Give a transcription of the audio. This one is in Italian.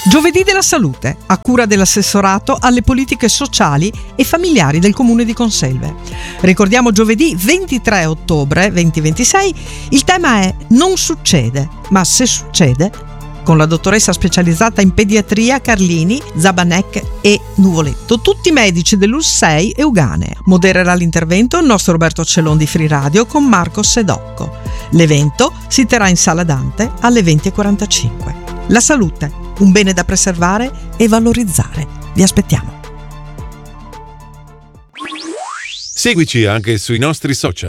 Giovedì della salute, a cura dell'assessorato alle politiche sociali e familiari del comune di Conselve. Ricordiamo giovedì 23 ottobre 2026, il tema è Non succede, ma se succede, con la dottoressa specializzata in pediatria Carlini, Zabanec e Nuvoletto, tutti medici dell'UR6 Euganea. Modererà l'intervento il nostro Roberto Cellon di Free Radio con Marco Sedocco. L'evento si terrà in Sala Dante alle 20:45. La salute, un bene da preservare e valorizzare. Vi aspettiamo. Seguici anche sui nostri social.